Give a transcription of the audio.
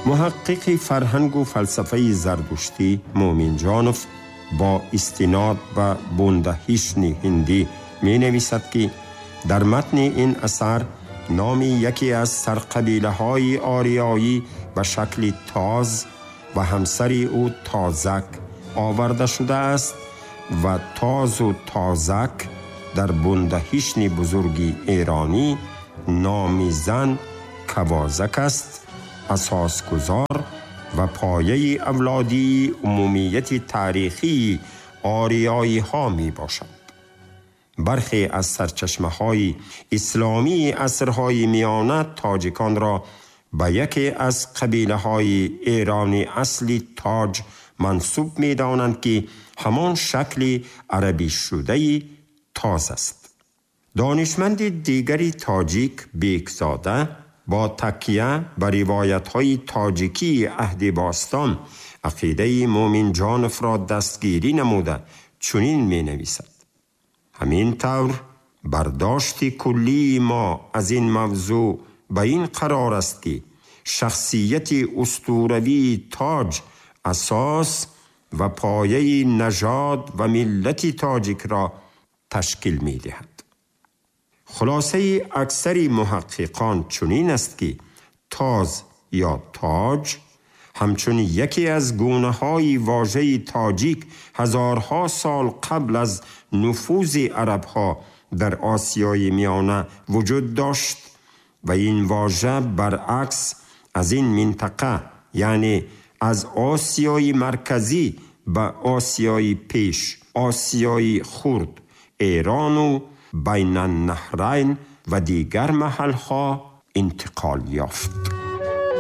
محقق فرهنگ و فلسفه زردشتی مومنجانوف با استناد به بوندهیشن هندی می نویسد که در متن این اثر نام یکی از سرقبیله های آریایی به شکل تاز و همسر او تازک آورده شده است و تاز و تازک در بوندهیشن بزرگی ایرانی نام زن کوازک است، اساسگزار و پایه اولادی عمومیت تاریخی آریایی ها می باشد. برخی از سرچشمه های اسلامی عصرهای میانه تاجیکان را به یکی از قبیله های ایرانی اصلی تاج منسوب می دانند که همان شکل عربی شده تاز است. دانشمند دیگری تاجیک بیکزاده با تکیه بر روایت‌های تاجیکی عهد باستان عقیده مومنجانوف را دستگیری نموده چنین می‌نویسد: همین طور برداشت کلی ما از این موضوع به این قرار است که شخصیت اسطوروی تاج اساس و پایه نژاد و ملت تاجیک را تشکیل می‌دهد. خلاصه اکثر محققان چنین است که تاز یا تاج همچون یکی از گونه‌های واژه تاجیک هزارها سال قبل از نفوذ عرب‌ها در آسیای میانه وجود داشت و این واژه برعکس از این منطقه، یعنی از آسیای مرکزی به آسیای پیش، آسیای خرد، ایران و بین النهرین و دیگر محلها انتقال یافت.